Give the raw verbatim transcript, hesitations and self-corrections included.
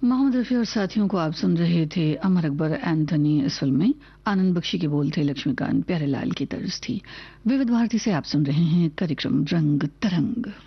मोहम्मद रफ़ी और साथियों को आप सुन रहे थे। अमर अकबर एंथनी इस फिल्म में, आनंद बख्शी के बोल थे, लक्ष्मीकांत प्यारेलाल की तर्ज थी। विविध भारती से आप सुन रहे हैं कार्यक्रम रंग तरंग।